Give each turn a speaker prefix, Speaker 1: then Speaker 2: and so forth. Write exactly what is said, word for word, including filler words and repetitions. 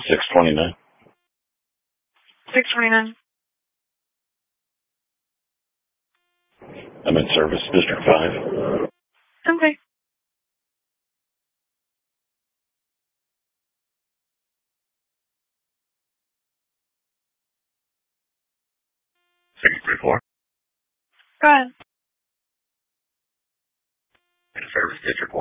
Speaker 1: six twenty-nine.
Speaker 2: six twenty-nine.
Speaker 1: I'm in service, District five.
Speaker 2: Okay.
Speaker 1: six three four.
Speaker 2: Go ahead.
Speaker 1: In service, District one.